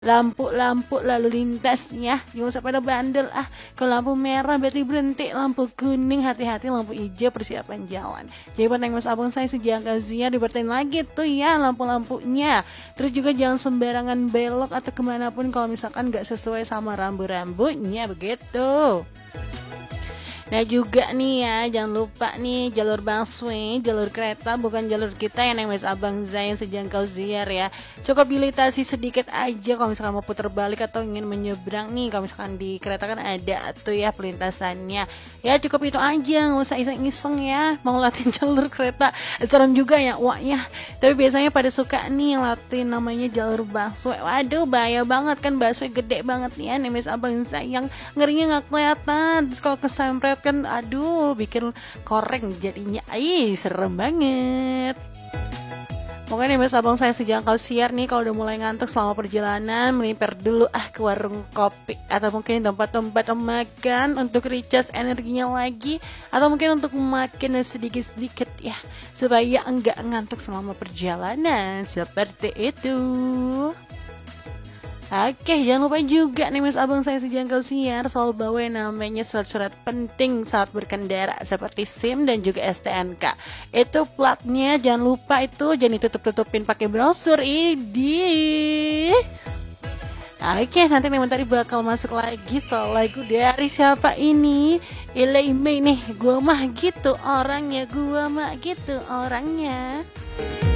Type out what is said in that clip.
lampu-lampu lalu lintasnya, jangan usah pada bandel. Kalau lampu merah berarti berhenti, lampu kuning hati-hati, lampu hijau persiapan jalan. Jadi buat yang mas abang saya sejak Ziar dibertain lagi tuh ya lampu-lampunya. Terus juga jangan sembarangan belok atau kemanapun kalau misalkan gak sesuai sama rambu-rambunya begitu. Nah juga nih ya, jangan lupa nih jalur busway, jalur kereta bukan jalur kita yang Mas Abang Zain sejangkau Ziar ya. Cukup dilintasi sedikit aja kalau misalkan mau putar balik atau ingin menyeberang nih. Kalau misalkan di kereta kan ada tuh ya pelintasannya. Ya cukup itu aja, nggak usah iseng-iseng ya. Mau latih jalur kereta, serem juga ya wahnya. Tapi biasanya pada suka nih latih namanya jalur busway. Waduh bahaya banget kan, busway gede banget nih ya Mas Abang Zain, yang ngerinya nggak kelihatan. Terus kalau kesempret kan aduh bikin koreng jadinya, serem banget. Pokoknya mas abang saya sejangkau siar nih, kalau udah mulai ngantuk selama perjalanan melipir dulu ke warung kopi atau mungkin tempat-tempat makan untuk recharge energinya lagi, atau mungkin untuk makan sedikit-sedikit ya supaya enggak ngantuk selama perjalanan seperti itu. Oke, jangan lupa juga nih mas abang saya sejangkau siar selalu bawa yang namanya surat-surat penting saat berkendara seperti SIM dan juga STNK. Itu platnya jangan lupa, itu jangan ditutup-tutupin pakai brosur ini. Oke, nanti nih bakal masuk lagi setelah lagu dari siapa ini? Ilaime nih, gua mah gitu orangnya.